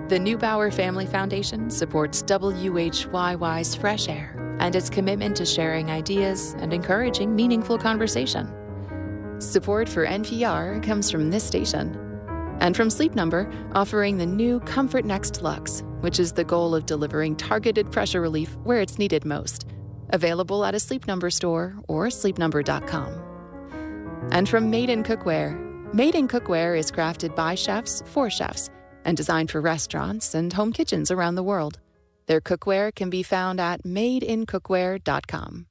The Neubauer Family Foundation supports WHYY's Fresh Air and its commitment to sharing ideas and encouraging meaningful conversation. Support for NPR comes from this station and from Sleep Number, offering the new Comfort Next Luxe, which is the goal of delivering targeted pressure relief where it's needed most. Available at a Sleep Number store or sleepnumber.com. And from Made in Cookware. Made in Cookware is crafted by chefs for chefs and designed for restaurants and home kitchens around the world. Their cookware can be found at madeincookware.com.